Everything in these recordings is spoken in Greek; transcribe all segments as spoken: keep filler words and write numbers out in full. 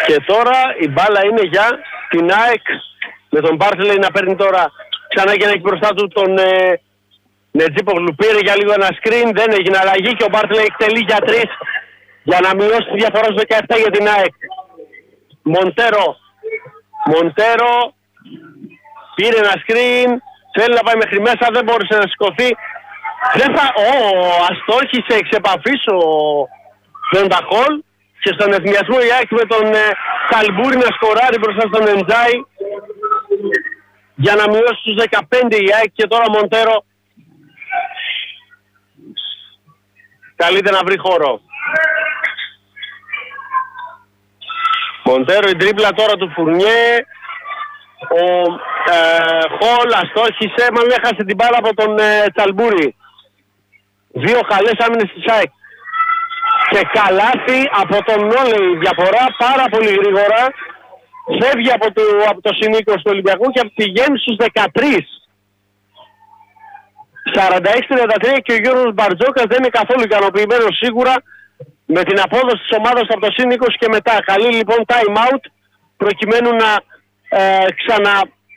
Και τώρα η μπάλα είναι για την ΑΕΚ με τον Μπάρτλεϊ να παίρνει τώρα ξανά και να έχει μπροστά του τον ε, Νετζίπογλου. Πήρε για λίγο ένα screen, δεν έγινε αλλαγή και ο Μπάρτλεϊ εκτελεί για τρεις για να μειώσει τη διαφορά στους δεκαεπτά για την ΑΕΚ. Μοντέρο. Μοντέρο πήρε ένα screen, θέλει να πάει μέχρι μέσα, δεν μπόρεσε να σηκωθεί. Δεν θα... Ω, αστόχησε εξ επαφής ο Δενταχόλ και στον εθνιασμό η ΑΕΚ με τον ε, Καλμπούρη να σκοράρει μπροστά στον Εντζάι για να μειώσει στους δεκαπέντε η ΑΕΚ και τώρα Μοντέρο καλείται να βρει χώρο. Μοντέρο η τρίπλα τώρα του Φουρνιέ. Ο ε, Χολ αστόχησε, μάλλον έχασε την μπάλα από τον ε, Τσαλμπούρη. Δύο καλές άμυνες της ΑΕΚ. Και καλάθι από τον Νόλεϊ. Διαφορά πάρα πολύ γρήγορα. Φεύγει από το, από το συνήκος του Ολυμπιακού και πηγαίνει στους δεκατρείς. σαράντα έξι τριάντα τρία και ο Γιώργος Μπαρτζόκας δεν είναι καθόλου ικανοποιημένος σίγουρα με την απόδοση της ομάδας από το συν είκοσι και μετά. Καλεί λοιπόν time out προκειμένου να ε, ξανα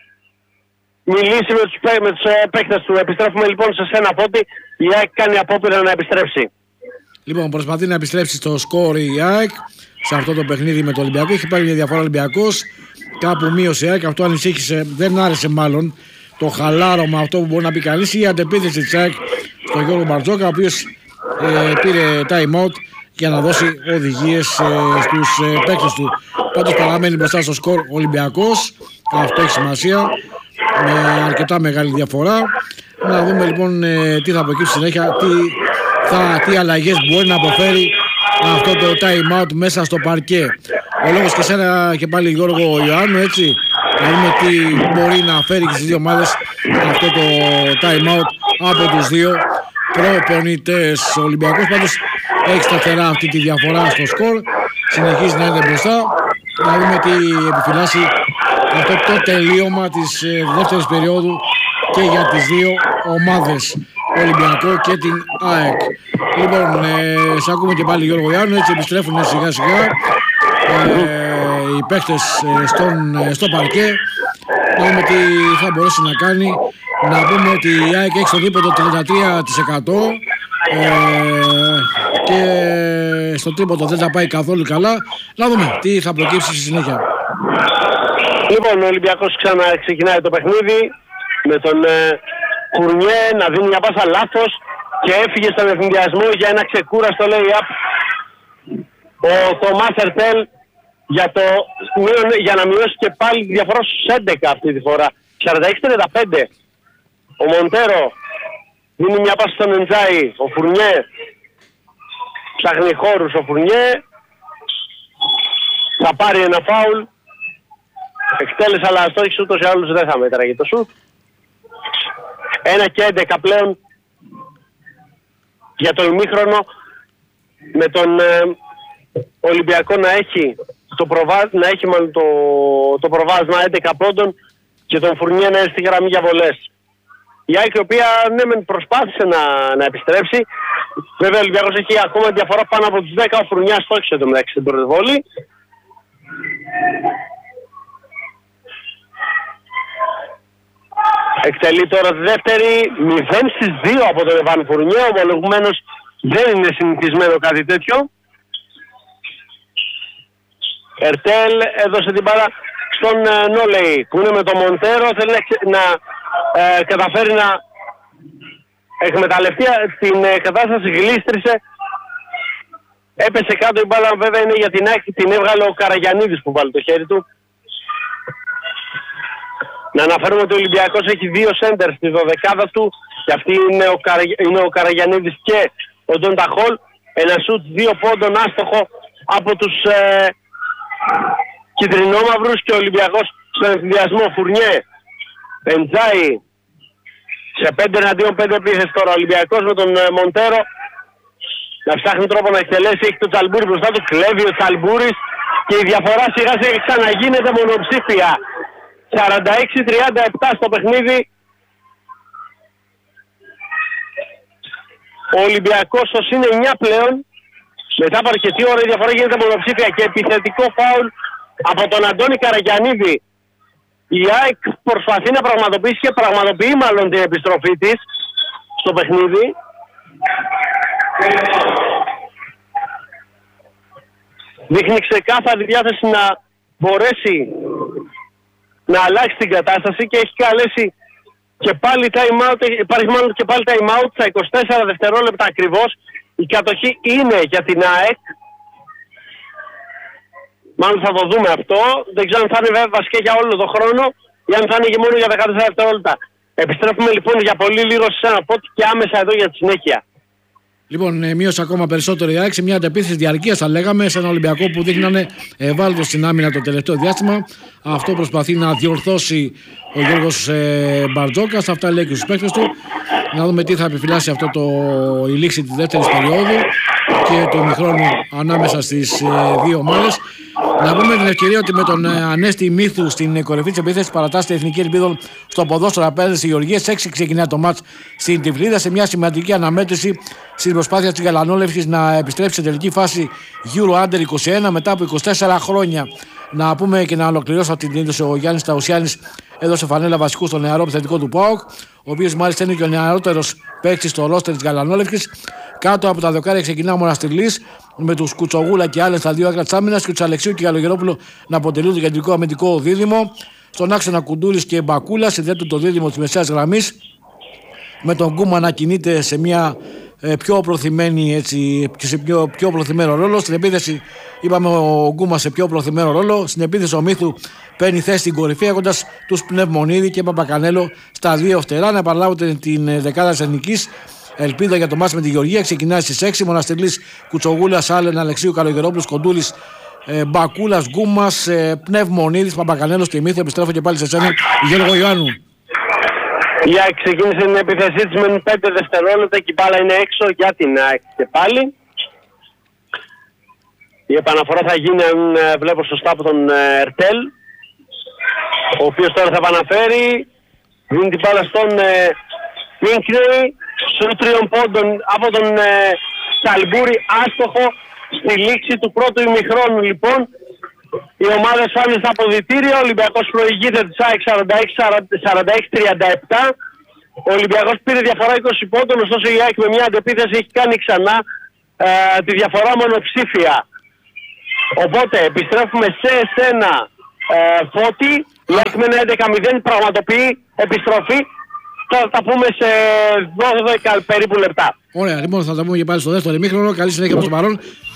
μιλήσει με τους, με τους ε, παίκτες του. Επιστρέφουμε λοιπόν σε σένα Φώτη. Η ΑΕΚ κάνει απόπειρα να επιστρέψει. Λοιπόν, προσπαθεί να επιστρέψει στο σκορ η ΑΕΚ σε αυτό το παιχνίδι με το Ολυμπιακό. Έχει πάρει μια διαφορά Ολυμπιακός. Κάπου μείωσε η ΑΕΚ. Αυτό ανησύχησε, δεν άρεσε μάλλον το χαλάρωμα αυτό που μπορεί να πει κανείς. Η αντεπίθεση της ΑΕΚ στον Γιώργο Μπαρτζόκα, ο οποίος ε, πήρε time out για να δώσει οδηγίες ε, στους ε, παίκτες του. Πάντως παραμένει μπροστά στο σκορ Ολυμπιακός. Αυτό έχει σημασία. Με αρκετά μεγάλη διαφορά. Να δούμε λοιπόν ε, τι θα προκύψει συνέχεια, τι, θα, τι αλλαγές μπορεί να αποφέρει αυτό το time out μέσα στο παρκέ. Ο λόγος και σένα και πάλι Γιώργο Ιωάννου, έτσι, να δούμε τι μπορεί να φέρει και στις δύο ομάδες αυτό το time out από τους δύο προπονητές. Ο Ολυμπιακός πάντως έχει σταθερά αυτή τη διαφορά στο σκορ, συνεχίζει να είναι μπροστά. Να δούμε τι επιφυλάσσει αυτό το τελείωμα της ε, δεύτερης περίοδου και για τις δύο ομάδες, Ολυμπιακό και την ΑΕΚ. Λοιπόν, ε, σε ακούμε και πάλι Γιώργο Ιάννου, έτσι επιστρέφουν σιγά σιγά ε, οι παίχτες ε, στον, ε, στο παρκέ. Να δούμε τι θα μπορέσει να κάνει. Να πούμε ότι η ΑΕΚ έχει στο δίποτο τριάντα τρία τοις εκατό ε, και στο τρίποτο δεν θα πάει καθόλου καλά. Να δούμε τι θα προκύψει στη συνέχεια. Λοιπόν, ο Ολυμπιακός ξανά ξεκινάει το παιχνίδι με τον ε, Κουρνιέ να δίνει μια πάσα λάθος και έφυγε στον ευθυνδιασμό για ένα ξεκούραστο lay-up ο Τομάς Ερτέλ για, το, για να μειώσει και πάλι τη διαφορά στους έντεκα αυτή τη φορά. σαράντα έξι τριάντα πέντε. Ο Μοντέρο δίνει μια πάσα στον Εντζάι. Ο Φουρνιέ ψάχνει χώρους. Ο Φουρνιέ θα πάρει ένα φάουλ. Εκτέλεσε αλλά αστόχησε, ούτως ή άλλως δεν θα μέτραγε το σουτ. ένα και έντεκα πλέον για το ημίχρονο, με τον ε, Ολυμπιακό να έχει το, προβά, να έχει μάλλον το, το προβάσμα έντεκα πόντων και τον Φουρνιέ να είναι στη γραμμή για βολές. Η ΑΕΚ η οποία ναι μεν προσπάθησε να, να επιστρέψει. Βέβαια ο Ολυμπιακός έχει ακόμα διαφορά πάνω από τους δέκα. Ο Φουρνιάς στόχισε το μεταξύ στην πρώτη βόλη. Εκτελεί τώρα τη δεύτερη, μηδέν στις δύο από τον Εβάν Φουρνιέ, ομολογουμένως δεν είναι συνηθισμένο κάτι τέτοιο. Ερτέλ έδωσε την μπάλα στον ε, Νόλεϊ που είναι με τον Μοντέρο, θέλει να, να ε, καταφέρει να εκμεταλλευτεί την ε, κατάσταση, γλίστρισε, έπεσε κάτω η μπάλα, βέβαια είναι για την άκρη, την έβγαλε ο Καραγιαννίδης που βάλει το χέρι του. Να αναφέρουμε ότι ο Ολυμπιακός έχει δύο σέντερ στη δωδεκάδα του και αυτή είναι ο, Καρα... είναι ο Καραγιαννίδης και ο Ντόντα Χολ. Ένα σουτ δύο πόντων άστοχο από τους ε, κυτρινόμαυρους και ο Ολυμπιακός στον ενθουσιασμό. Φουρνιέ, Εντζάι σε πέντε εναντίον πέντε επίθεση τώρα. Ο Ολυμπιακός με τον ε, Μοντέρο να ψάχνει τρόπο να εκτελέσει, έχει τον Τσαλμπούρη μπροστά του, κλέβει ο Τσαλμπούρης και η διαφορά σιγά σιγά ξαναγίνεται μονοψήφια. σαράντα έξι τριάντα επτά στο παιχνίδι. Ο Ολυμπιακός στο συν εννιά πλέον. Μετά από αρκετή ώρα η διαφορά γίνεται μονοψήφια και επιθετικό φάουλ από τον Αντώνη Καραγιαννίδη. Η ΑΕΚ προσπαθεί να πραγματοποιήσει και πραγματοποιεί μάλλον την επιστροφή της στο παιχνίδι. Δείχνει ξεκάθαρη διάθεση να μπορέσει να αλλάξει την κατάσταση και έχει καλέσει και πάλι time out, υπάρχει μάλλον και πάλι time out στα είκοσι τέσσερα δευτερόλεπτα ακριβώς. Η κατοχή είναι για την ΑΕΚ. Μάλλον θα το δούμε αυτό. Δεν ξέρω αν θα είναι βέβαια βασικά για όλο τον χρόνο ή αν θα είναι και μόνο για δεκατέσσερα δευτερόλεπτα. Επιστρέφουμε λοιπόν για πολύ λίγο σε ένα πόντ και άμεσα εδώ για τη συνέχεια. Λοιπόν, ε, μείωσε ακόμα περισσότερο η ΑΕΚ σε μια αντεπίθεση διαρκείας, θα λέγαμε, σε ένα Ολυμπιακό που δείχνανε ευάλωτο στην άμυνα το τελευταίο διάστημα. Αυτό προσπαθεί να διορθώσει ο Γιώργος ε, Μπαρτζόκας. Αυτά λέει και στους παίκτες του. Να δούμε τι θα επιφυλάσει αυτό το, η λήξη της δεύτερης περίοδου και του ημιχρόνου ανάμεσα στις ε, δύο ομάδες. Να πούμε την ευκαιρία ότι με τον ε, Ανέστη Μύθου στην κορυφή της επίθεσης παρατάσσεται η Εθνική Ελπίδων στο ποδόσφαιρο απέναντι στη Γεωργία. Σε έξι ξεκινά το μάτς στην Τυφλίδα σε μια σημαντική αναμέτρηση στην προσπάθεια της Γαλανόλευκης να επιστρέψει σε τελική φάση Euro Under είκοσι ένα μετά από είκοσι τέσσερα χρόνια. Να πούμε και να ολοκληρώσω αυτή την είδηση ο Γιάννης Ταουσιάνης έδωσε φανέλα βασικού στο νεαρό επιθετικό του ΠΑΟΚ, ο οποίος μάλιστα είναι και ο νεαρότερος παίκτης στο ρόστερ της Γαλανόλευκης. Κάτω από τα δοκάρια ξεκινά ο Μοναστηρλής με τους Κουτσογούλα και άλλες στα δύο άκρα της άμυνας και τους Αλεξίου και Καλογερόπουλο να αποτελούν το κεντρικό αμυντικό δίδυμο. Στον άξονα Κουντούλης και Μπακούλα συνδέεται το δίδυμο της μεσαίας γραμμής με τον Γκούμα να κινείται σε μια ε, πιο προθυμένη έτσι, και σε πιο, πιο προθυμένο ρόλο. Στην επίθεση είπαμε ο Γκούμα σε πιο προθυμένο ρόλο. Στην επίθεση ο Μύθου παίρνει θέση στην κορυφή έχοντας τους Πνευμονίδη και Παπακανέλο στα δύο φτερά. Να επαναλάβετε την δεκάδα της Εθνικής. Ελπίδα για το μάτς με τη Γεωργία ξεκινάει στις έξι. Μοναστηρλής, Κουτσογούλας, Άλεν, Αλεξίου, Καλογερόπουλος, Κοντούλης, ε, Μπακούλας, Γκούμας, ε, Πνευμονίδης, Παπακανέλος και Μύθου. Επιστρέφω και πάλι σε σένα, Γιώργο Ιωάννου. Η ΑΕΚ ξεκίνησε την επίθεσή της με πέντε δευτερόλεπτα και η μπάλα είναι έξω για την ΑΕΚ και πάλι. Η επαναφορά θα γίνει, αν βλέπω σωστά, από τον Ερτέλ, ο οποίος τώρα θα επαναφέρει. Δίνει την μπάλα στον Μίνκνεϊ, σου τριών πόντων από τον Καλμπούρη, άστοχο στη λήξη του πρώτου ημιχρόνου. Λοιπόν, οι ομάδες πάνε στα αποδυτήρια. Ο Ολυμπιακός προηγείται της ΑΕΚ σαράντα έξι τριάντα επτά. Ο Ολυμπιακός πήρε διαφορά είκοσι πόντων, ωστόσο η ΑΕΚ με μια αντεπίθεση έχει κάνει ξανά ε, τη διαφορά μονοψήφια. Οπότε επιστρέφουμε σε εσένα, ε, Φώτη. Η ΑΕΚ με ένα έντεκα μηδέν πραγματοποιεί επιστροφή. Θα τα πούμε σε δώδεκα περίπου λεπτά. Ωραία, λοιπόν θα τα πούμε και πάλι στο δεύτερο ημίχρονο. Καλή συνέχεια προς το παρόν.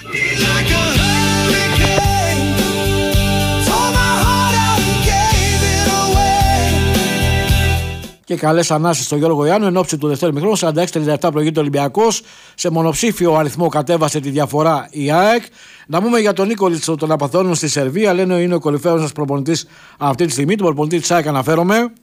Και καλές ανάσεις στον Γιώργο Ιάννου εν ώψη του δεύτερου ημιχρόνου. σαράντα έξι τριάντα επτά προηγείται ο Ολυμπιακός. Σε μονοψήφιο αριθμό κατέβασε τη διαφορά η ΑΕΚ. Να πούμε για τον Νίκολιτς, τον Απαθώνων στη Σερβία. Λένε είναι ο κορυφαίος μας προπονητής αυτή τη στιγμή. Τον προπονητή της ΑΕΚ αναφέρομαι.